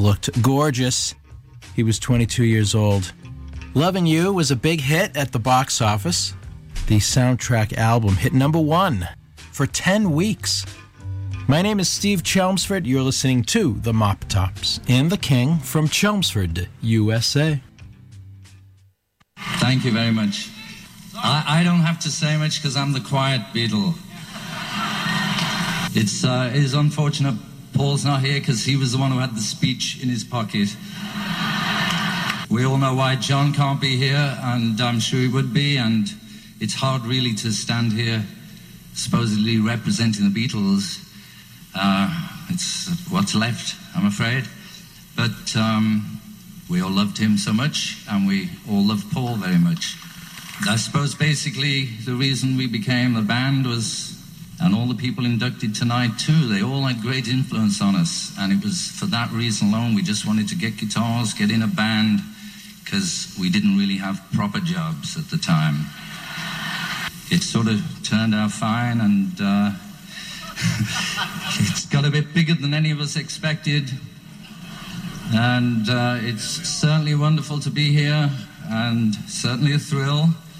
looked gorgeous. He was 22 years old. Lovin' You was a big hit at the box office. The soundtrack album hit number 1 for 10 weeks. My name is Steve Chelmsford. You're listening to The Mop Tops and The King from Chelmsford, USA. Thank you very much. I don't have to say much because I'm the quiet Beatle. It is unfortunate Paul's not here because he was the one who had the speech in his pocket. We all know why John can't be here, and I'm sure he would be, and it's hard really to stand here supposedly representing the Beatles. It's what's left, I'm afraid. But we all loved him so much, and we all loved Paul very much. I suppose basically the reason we became the band was, and all the people inducted tonight too, they all had great influence on us, and it was for that reason alone we just wanted to get guitars, get in a band, because we didn't really have proper jobs at the time. It sort of turned out fine, and it's got a bit bigger than any of us expected, and it's certainly wonderful to be here, and certainly a thrill.